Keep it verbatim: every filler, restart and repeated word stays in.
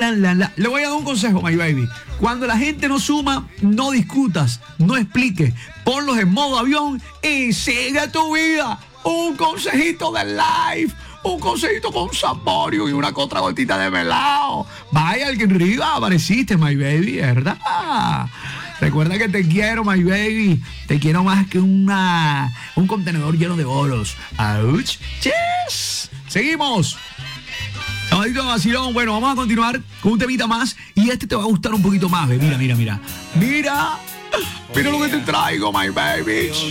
la, la, la. Le voy a dar un consejo, my baby. Cuando la gente no suma, no discutas, no expliques. Ponlos en modo avión y sigue tu vida. Un consejito de life. Un consejito con saborio y una contra gotita de melao. Vaya, alguien arriba, apareciste, my baby, ¿verdad? Recuerda que te quiero, my baby. Te quiero más que una, un contenedor lleno de oros. ¡Auch! ¡Yes! Seguimos. Sabadito de vacilón. Bueno, vamos a continuar con un temita más. Y este te va a gustar un poquito más, baby. Mira, mira, mira. Mira. Mira lo que te traigo, my baby.